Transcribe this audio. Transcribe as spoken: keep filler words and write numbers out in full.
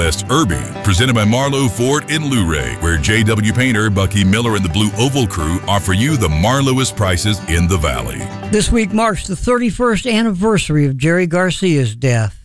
Southwest Irby, presented by Marlowe Ford in Luray, where J W Painter, Bucky Miller, and the Blue Oval crew offer you the Marlowest prices in the Valley. This week marks the thirty-first anniversary of Jerry Garcia's death.